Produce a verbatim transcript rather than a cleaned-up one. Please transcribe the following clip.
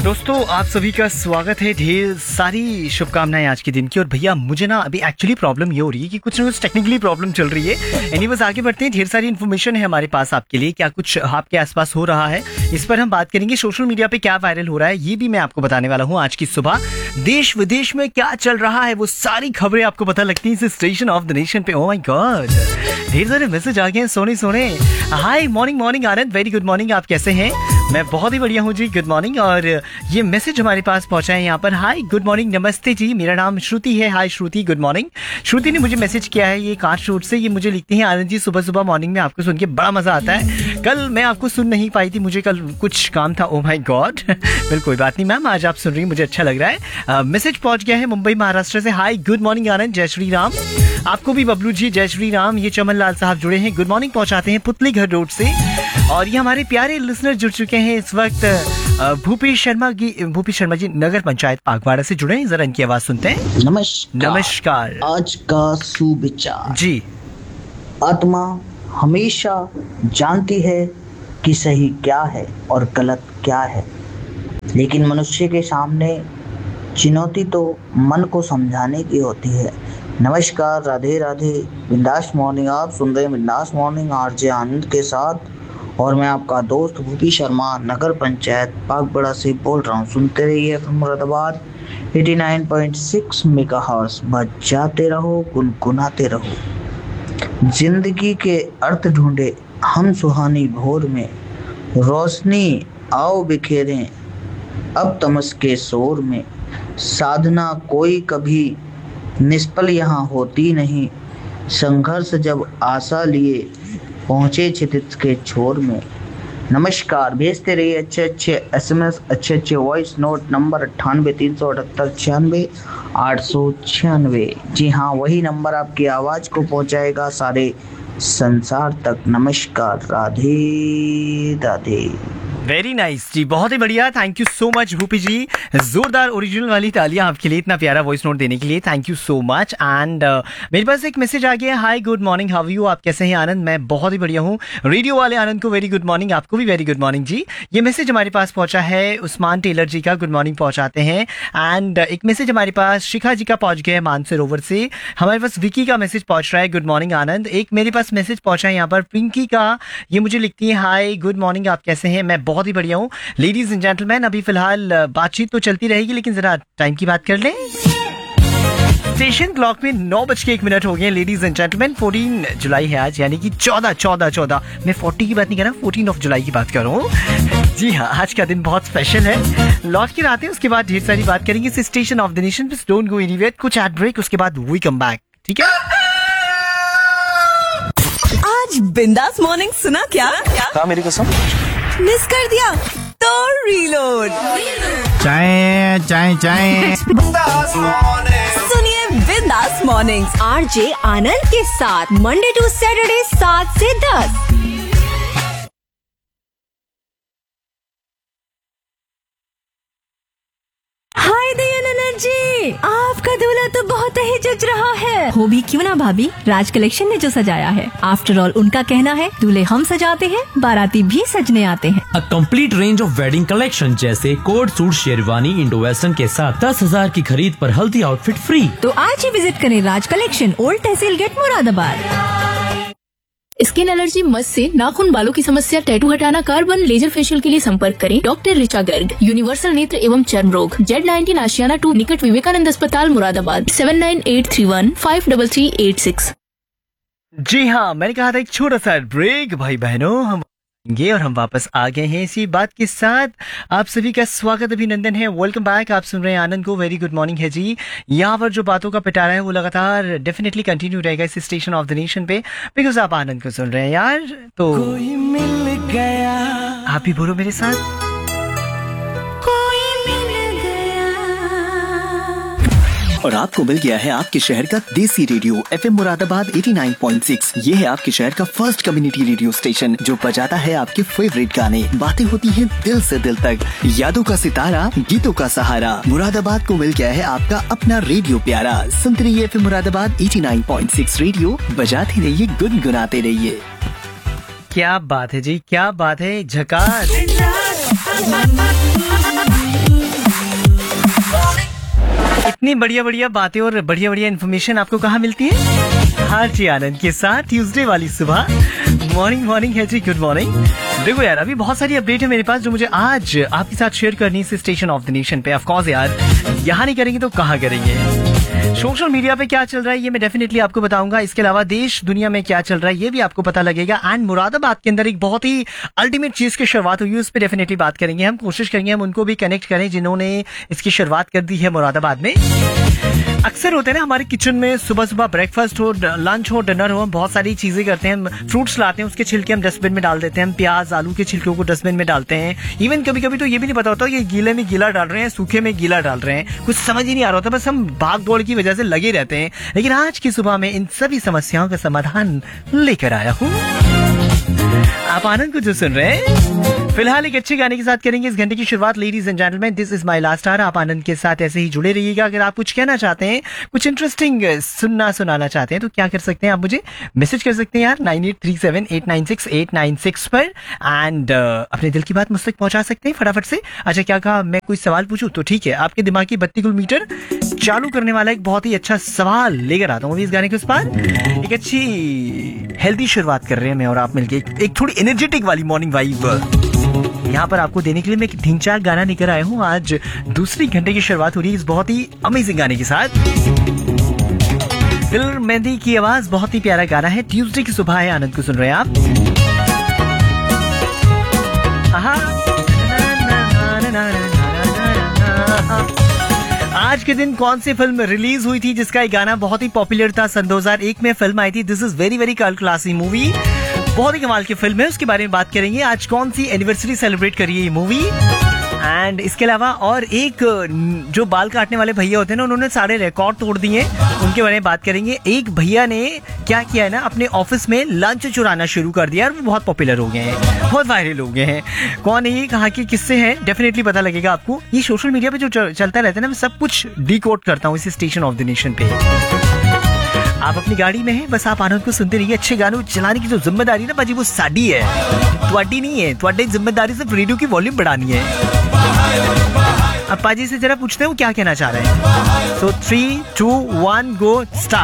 दोस्तों आप सभी का स्वागत है। ढेर सारी शुभकामनाएं आज के दिन की। और भैया मुझे ना अभी एक्चुअली प्रॉब्लम ये हो रही है कि कुछ ना कुछ टेक्निकली प्रॉब्लम चल रही है। एनीवेज आगे बढ़ते हैं। ढेर सारी इन्फॉर्मेशन है हमारे पास आपके लिए। क्या कुछ आपके आसपास हो रहा है इस पर हम बात करेंगे। सोशल मीडिया पे क्या वायरल हो रहा है ये भी मैं आपको बताने वाला हूँ आज की सुबह। देश विदेश में क्या चल रहा है वो सारी खबरें आपको पता लगती है इस स्टेशन ऑफ द नेशन पे। ओह माय गॉड, ढेर सारे मैसेज आ गए हैं। सोने सोने हाय मॉर्निंग मॉर्निंग आनंद, वेरी गुड मॉर्निंग। आप कैसे हैं? मैं बहुत ही बढ़िया हूँ जी, गुड मॉर्निंग। और ये मैसेज हमारे पास पहुंचा है यहाँ पर। हाय गुड मॉर्निंग, नमस्ते जी, मेरा नाम श्रुति है। हाय श्रुति, गुड मॉर्निंग। श्रुति ने मुझे मैसेज किया है ये कांच रोड से। ये मुझे लिखती है आनंद जी सुबह सुबह मॉर्निंग में आपको सुन के बड़ा मजा आता है। कल मैं आपको सुन नहीं पाई थी, मुझे कल कुछ काम था। ओह माय गॉड, बिल्कुल कोई बात नहीं मैम, आज आप सुन रही हैं, मुझे अच्छा लग रहा है। मैसेज पहुंच गया है मुंबई महाराष्ट्र से। हाय गुड मॉर्निंग आनंद, जय श्री राम। आपको भी बबलू जी जय श्री राम। ये चमन लाल साहब जुड़े हैं, गुड मॉर्निंग पहुंचाते हैं पुतली घर रोड से। और ये हमारे प्यारे लिसनर जुड़ चुके हैं इस वक्त। भूपेश शर्मा की भूपेश शर्मा जी नगर पंचायत पागवाड़ा से जुड़े हैं, जरा इनकी आवाज सुनते हैं। नमस्कार। नमस्कार। आज का सुविचार जी। आत्मा हमेशा जानती है कि सही क्या है और गलत क्या है, लेकिन मनुष्य के सामने चुनौती तो मन को समझाने की होती है। नमस्कार, राधे राधे, बिंदास मॉर्निंग। आप सुन रहे हैं बिंदास मॉर्निंग आरजे आनंद के साथ, और मैं आपका दोस्त भूपी शर्मा नगर पंचायत पागबड़ा से बोल रहा हूँ। सुनते रहिए मुरादाबाद नवासी पॉइंट छह मेगाहर्ट्ज, बजाते रहो, गुनगुनाते रहो। जिंदगी के अर्थ ढूंढे हम सुहानी भोर में, रोशनी आओ बिखेरें अब तमस के शोर में। साधना कोई कभी निष्फल यहाँ होती नहीं, संघर्ष जब आशा लिए पहुंचे क्षितिज के छोर में। नमस्कार, भेजते रहिए अच्छे अच्छे एसएमएस, अच्छे अच्छे वॉइस नोट। नंबर अट्ठानवे तीन सौ अठहत्तर छियानवे आठ सौ छियानवे। जी हाँ, वही नंबर आपकी आवाज को पहुंचाएगा सारे संसार तक। नमस्कार, राधे राधे। वेरी नाइस जी, बहुत ही बढ़िया। Thank you so much Bhupi जी, जोरदार ओरिजिनल वाली तालियां आपके लिए इतना प्यारा वॉइस नोट देने के लिए। Thank you so much. And मेरे पास एक मैसेज आ गया। Hi good morning, how you, आप कैसे हैं आनंद? मैं बहुत ही बढ़िया हूँ। रेडियो वाले आनंद को वेरी गुड मॉर्निंग, आपको भी वेरी गुड मॉर्निंग जी। ये मैसेज हमारे पास पहुंचा है उस्मान टेलर जी का, गुड मॉर्निंग पहुंचाते हैं। एंड एक मैसेज हमारे पास शिखा जी का पहुंच गया है मानसरोवर से। हमारे पास विकी का मैसेज पहुंच रहा है, गुड मॉर्निंग आनंद। एक मेरे पास मैसेज पहुंचा है यहाँ पर पिंकी का, ये मुझे लिखती है हाय गुड मॉर्निंग, आप कैसे हैं? मैं बहुत ही बढ़िया हूँ। लेडीज एंड जेंटलमैन, अभी फिलहाल बातचीत तो चलती रहेगी, लेकिन जरा टाइम की बात कर लें। स्टेशन क्लॉक में नौ बज के एक मिनट हो गए। लेडीज एंड जेंटलमैन, चौदह जुलाई है आज, यानी कि चौदह चौदह चौदह मैं चालीस की बात नहीं कर रहा, चौदह ऑफ जुलाई की बात कर रहा हूँ। जी हाँ, आज का दिन बहुत स्पेशल है। लौट के आते हैं, उसके बाद ढेर सारी बात करेंगे इस स्टेशन ऑफ द नेशन पे। डोंट गो एनीवेयर, कुछ एड ब्रेक, उसके बाद वी कम बैक, ठीक है? आज बिंदास मॉर्निंग सुना क्या? क्या मेरी कसम? मिस कर दिया तो रीलोड। चाय चाय चाय सुनिए बिंदास मॉर्निंग्स आरजे आनंद के साथ मंडे टू सैटरडे सात से दस। हाय दयानंद जी, आपका दूल्हा तो बहुत ही जज रहा है। हो भी क्यों ना भाभी, राज कलेक्शन ने जो सजाया है। आफ्टर ऑल उनका कहना है दूल्हे हम सजाते हैं, बाराती भी सजने आते हैं। A complete range of wedding collection जैसे coat suit, sherwani, Indo western के साथ दस हजार की खरीद पर हल्दी आउटफिट फ्री। तो आज ही विजिट करें राज कलेक्शन, ओल्ड तहसील गेट, मुरादाबाद। स्किन एलर्जी, मस से नाखून, बालों की समस्या, टैटू हटाना, कार्बन लेजर फेशियल के लिए संपर्क करें डॉक्टर ऋचा गर्ग, यूनिवर्सल नेत्र एवं चर्म रोग, जेड नाइनटीन आशियाना टू, निकट विवेकानंद अस्पताल, Moradabad. Seven nine eight three one five double three eight six. जी हाँ, मैंने कहा था एक छोटा सा ब्रेक भाई बहनों, हम और हम वापस आ गए हैं इसी बात के साथ। आप सभी का स्वागत, अभिनंदन है, वेलकम बैक। आप सुन रहे हैं आनंद को, वेरी गुड मॉर्निंग है जी। यहाँ पर जो बातों का पिटारा है वो लगातार डेफिनेटली कंटिन्यू रहेगा इस स्टेशन ऑफ द नेशन पे, बिकॉज आप आनंद को सुन रहे हैं यार। तो कोई मिल गया, आप भी बोलो मेरे साथ, और आपको मिल गया है आपके शहर का देसी रेडियो एफएम मुरादाबाद नवासी पॉइंट छह। ये है आपके शहर का फर्स्ट कम्युनिटी रेडियो स्टेशन जो बजाता है आपके फेवरेट गाने। बातें होती हैं दिल से दिल तक, यादों का सितारा, गीतों का सहारा। मुरादाबाद को मिल गया है आपका अपना रेडियो प्यारा। सुनते रहिए एफएम मुरादाबाद नवासी पॉइंट छह रेडियो, बजाते रहिए, गुनगुनाते रहिए। क्या बात है जी, क्या बात है, झकास। इतनी बढ़िया बढ़िया बातें और बढ़िया बढ़िया इन्फॉर्मेशन आपको कहाँ मिलती है? आरजे आनंद के साथ ट्यूसडे वाली सुबह। मॉर्निंग मॉर्निंग है जी, गुड मॉर्निंग। देखो यार, अभी बहुत सारी अपडेट है मेरे पास जो मुझे आज आपके साथ शेयर करनी है स्टेशन ऑफ द नेशन पे। ऑफ कोर्स यार, यहाँ नहीं करेंगे तो कहाँ करेंगे। सोशल मीडिया पे क्या चल रहा है ये मैं डेफिनेटली आपको बताऊंगा। इसके अलावा देश दुनिया में क्या चल रहा है ये भी आपको पता लगेगा। एंड मुरादाबाद के अंदर एक बहुत ही अल्टीमेट चीज की शुरुआत हुई है, उस पर डेफिनेटली बात करेंगे। हम कोशिश करेंगे हम उनको भी कनेक्ट करें जिन्होंने इसकी शुरुआत कर दी है मुरादाबाद में। अक्सर होते हैं ना हमारे किचन में, सुबह सुबह ब्रेकफास्ट हो, लंच हो, डिनर हो, हम बहुत सारी चीजें करते हैं। हम फ्रूट्स लाते हैं, उसके छिलके हम डस्टबिन में डाल देते हैं। हम प्याज आलू के छिलकों को डस्टबिन में डालते हैं। इवन कभी कभी तो ये भी नहीं पता होता ये गीले में गीला डाल रहे हैं, सूखे में गीला डाल रहे हैं, कुछ समझ ही नहीं आ रहा होता। बस हम भाग दौड़ की वजह से लगे रहते हैं। लेकिन आज की सुबह में इन सभी समस्याओं का समाधान लेकर आया हूँ। आप आनंद को जो सुन रहे हैं, फिलहाल एक अच्छे गाने के साथ करेंगे इस घंटे की शुरुआत। Ladies and gentleman, this is my last hour. आप आनंद के साथ ऐसे ही जुड़े रहिएगा। अगर आप कुछ कहना चाहते हैं, कुछ इंटरेस्टिंग सुनना सुनाना चाहते हैं तो क्या कर सकते हैं? आप मुझे मैसेज कर सकते हैं यार nine eight three seven eight nine six eight nine six पर। एंड uh, अपने दिल की बात मुझ तक पहुंचा सकते हैं फटाफट से। अच्छा, क्या कहा? मैं कोई सवाल पूछूं तो ठीक है। आपके दिमाग की बत्ती गुल मीटर चालू करने वाला एक बहुत ही अच्छा सवाल लेकर आता हूँ इस गाने के उस पार। एक अच्छी हेल्दी शुरुआत कर रहे हैं मैं और आप मिलके, एक थोड़ी एनर्जेटिक वाली मॉर्निंग वाइब यहाँ पर आपको देने के लिए मैं एक ठीक ठाक गाना लेकर आया हूँ। आज दूसरी घंटे की शुरुआत हो रही है इस बहुत ही अमेजिंग गाने के साथ। दिल मेहंदी की आवाज, बहुत ही प्यारा गाना है। ट्यूसडे की सुबह है, आनंद को सुन रहे हैं आप। आहा। आज के दिन कौन सी फिल्म रिलीज हुई थी जिसका ये गाना बहुत ही पॉपुलर था? सन दो हज़ार एक में फिल्म आई थी this is very very cult classy movie. बहुत ही कमाल की फिल्म है, उसके बारे में बात करेंगे। आज कौन सी एनिवर्सरी सेलिब्रेट करी है ये मूवी। एंड इसके अलावा और एक जो बाल काटने वाले भैया होते हैं ना, उन्होंने सारे रिकॉर्ड तोड़ दिए, उनके बारे में बात करेंगे। एक भैया ने क्या किया है ना, अपने ऑफिस में लंच चुराना शुरू कर दिया और वो बहुत पॉपुलर हो गए हैं, बहुत वायरल हो गए हैं। कौन है ये, कहाँ के किस्से हैं, डेफिनेटली पता लगेगा आपको। ये सोशल मीडिया पे जो चलता रहता है ना, मैं सब कुछ डिकोड करता हूँ इस स्टेशन ऑफ द नेशन पे। आप अपनी गाड़ी में हैं, बस आप आनंद को सुनते रहिए। अच्छे गानों चलाने की जो जिम्मेदारी ना बाजी, वो साडी है, ਤੁਹਾਡੀ नहीं है। ਤੁਹਾਡੀ जिम्मेदारी सिर्फ रेडियो की वॉल्यूम बढ़ानी है। अब पाजी से जरा पूछते हैं वो क्या कहना चाह रहे हैं। So three to one go start.